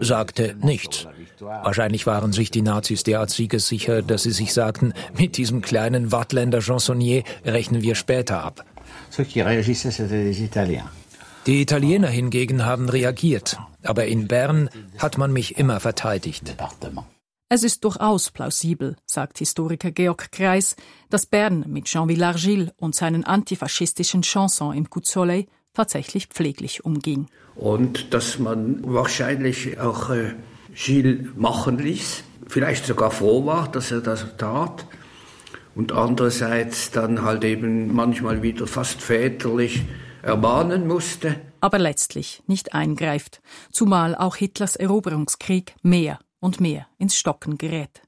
sagte nichts. Wahrscheinlich waren sich die Nazis derart siegessicher, dass sie sich sagten, mit diesem kleinen Wattländer Chansonnier rechnen wir später ab. Die Italiener hingegen haben reagiert, aber in Bern hat man mich immer verteidigt. Es ist durchaus plausibel, sagt Historiker Georg Kreis, dass Bern mit Jean Villargil und seinen antifaschistischen Chansons im Coup de Soleil tatsächlich pfleglich umging. Und dass man wahrscheinlich auch Gilles machen ließ, vielleicht sogar froh war, dass er das tat. Und andererseits dann halt eben manchmal wieder fast väterlich ermahnen musste. Aber letztlich nicht eingreift, zumal auch Hitlers Eroberungskrieg mehr und mehr ins Stocken gerät.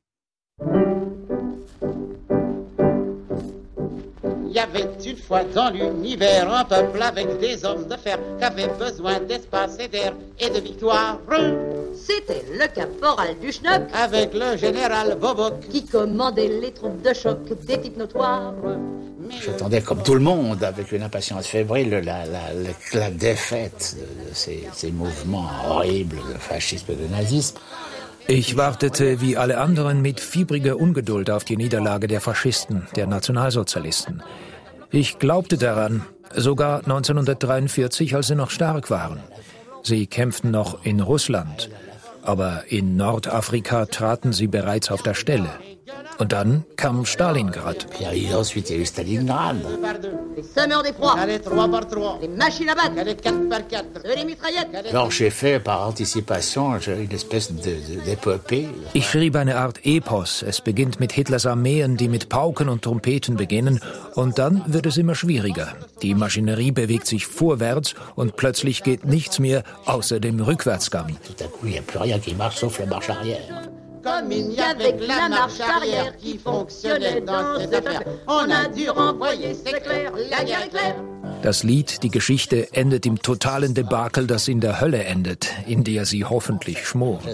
Il y avait une fois dans l'univers un peuple avec des hommes de fer qui avait besoin d'espace et d'air et de victoire. C'était le caporal du Schnock avec le général Boboc qui commandait les troupes de choc des types notoires. J'attendais comme tout le monde avec une impatience fébrile la défaite de ces mouvements horribles de fascisme et de nazisme. Ich wartete wie alle anderen mit fiebriger Ungeduld auf die Niederlage der Faschisten, der Nationalsozialisten. Ich glaubte daran, sogar 1943, als sie noch stark waren. Sie kämpften noch in Russland, aber in Nordafrika traten sie bereits auf der Stelle. Und dann kam Stalingrad. Ensuite, il y a eu Stalingrad. Les semeurs des proies, les machines à battre, les mitraillettes. Alors j'ai fait par anticipation une espèce d'épopée. Ich schrieb eine Art Epos. Es beginnt mit Hitlers Armeen, die mit Pauken und Trompeten beginnen. Und dann wird es immer schwieriger. Die Maschinerie bewegt sich vorwärts und plötzlich geht nichts mehr außer dem Rückwärtsgang. Tout à coup, il n'y a plus rien qui marche sauf la marche arrière. Comme il y avait la marche arrière qui fonctionnait dans cette affaire. On a dû renvoyer, c'est clair, la guerre est claire. Das Lied, die Geschichte, endet im totalen Debakel, das in der Hölle endet, in der sie hoffentlich schmoren.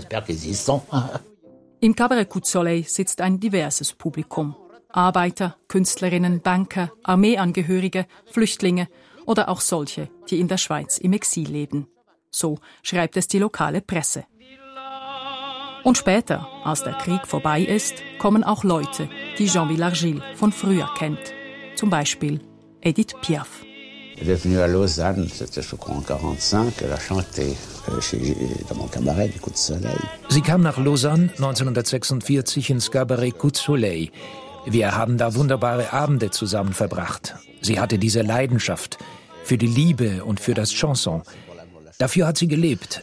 Im Cabaret Coup de Soleil sitzt ein diverses Publikum. Arbeiter, Künstlerinnen, Banker, Armeeangehörige, Flüchtlinge oder auch solche, die in der Schweiz im Exil leben. So schreibt es die lokale Presse. Und später, als der Krieg vorbei ist, kommen auch Leute, die Jean Villargil von früher kennt. Zum Beispiel Edith Piaf. Elle est venue à Lausanne, c'était je crois en 1945, elle a chanté dans mon cabaret du Coup de Soleil. Sie kam nach Lausanne 1946 ins Cabaret Coup de Soleil. Wir haben da wunderbare Abende zusammen verbracht. Sie hatte diese Leidenschaft für die Liebe und für das Chanson. Dafür hat sie gelebt.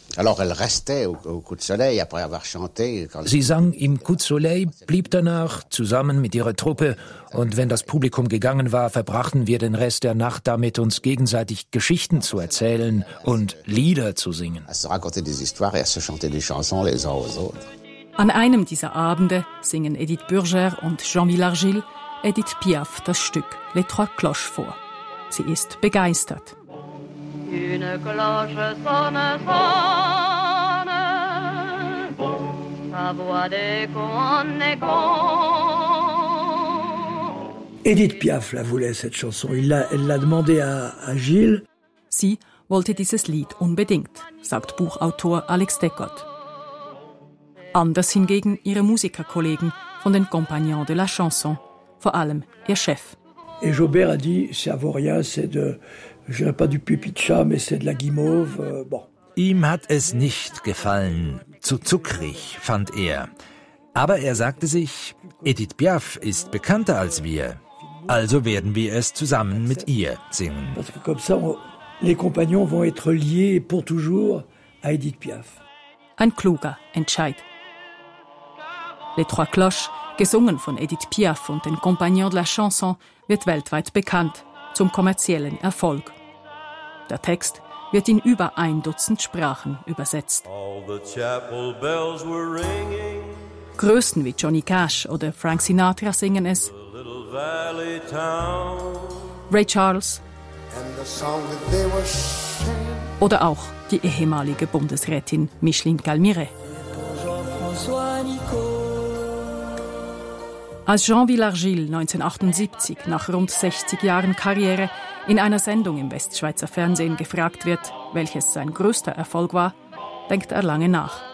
Sie sang im Coup de Soleil, blieb danach zusammen mit ihrer Truppe und wenn das Publikum gegangen war, verbrachten wir den Rest der Nacht damit, uns gegenseitig Geschichten zu erzählen und Lieder zu singen. An einem dieser Abende singen Edith Burger und Jean Villargil Edith Piaf das Stück Les Trois Cloches vor. Sie ist begeistert. Une cloche sonne, sonne, sa voix d'écho en écho. Edith Piaf la voulait, cette chanson. Elle l'a demandé à Gilles. Sie wollte dieses Lied unbedingt, sagt Buchautor Alex Deckert. Anders hingegen ihre Musikerkollegen von den Compagnons de la Chanson, vor allem ihr Chef. Et Jobert a dit, c'est Avoria, c'est de, je dirais pas du Pipicha, mais c'est de la Guimauve, bon. Ihm hat es nicht gefallen, zu zuckrig, fand er. Aber er sagte sich, Edith Piaf ist bekannter als wir, also werden wir es zusammen mit ihr singen. Parce que comme ça, les compagnons vont être liés pour toujours à Edith Piaf. Ein kluger Entscheid. Les Trois Cloches, gesungen von Edith Piaf und den Compagnons de la Chanson, wird weltweit bekannt, zum kommerziellen Erfolg. Der Text wird in über 1 Dutzend Sprachen übersetzt. Größen wie Johnny Cash oder Frank Sinatra singen es. Ray Charles. Oder auch die ehemalige Bundesrätin Micheline Galmiret. Als Jean Villargil 1978 nach rund 60 Jahren Karriere in einer Sendung im Westschweizer Fernsehen gefragt wird, welches sein größter Erfolg war, denkt er lange nach.